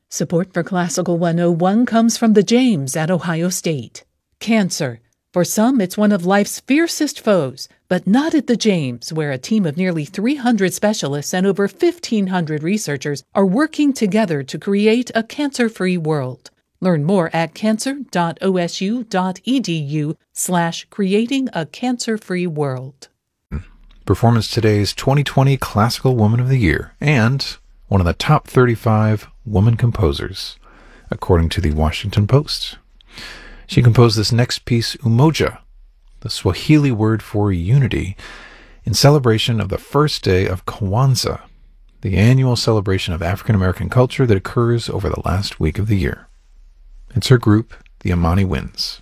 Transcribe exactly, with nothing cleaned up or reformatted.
Support for Classical one oh one comes from the James at Ohio State. Cancer. For some, it's one of life's fiercest foes, but not at the James, where a team of nearly three hundred specialists and over fifteen hundred researchers are working together to create a cancer-free world. Learn more at cancer.osu.edu slash creating a cancer-free world. Performance Today's twenty twenty Classical Woman of the Year and one of the top thirty-five woman composers, according to the Washington Post. She composed this next piece, Umoja, the Swahili word for unity, in celebration of the first day of Kwanzaa, the annual celebration of African American culture that occurs over the last week of the year. It's her group, the Amani Winds.